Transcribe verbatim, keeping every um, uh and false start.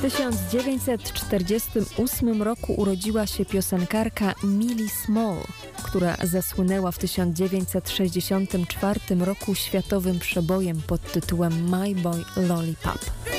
W tysiąc dziewięćset czterdziestym ósmym roku urodziła się piosenkarka Millie Small, która zasłynęła w tysiąc dziewięćset sześćdziesiątym czwartym roku światowym przebojem pod tytułem My Boy Lollipop.